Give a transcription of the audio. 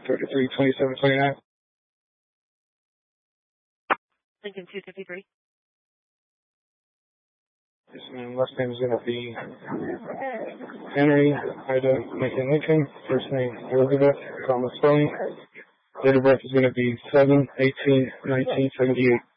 33, 27, 29. Lincoln 253. Yes, ma'am. Last name is going to be Henry Ida Lincoln Lincoln. First name Elizabeth, comma spelling. Date of birth is going to be 7/18/1978.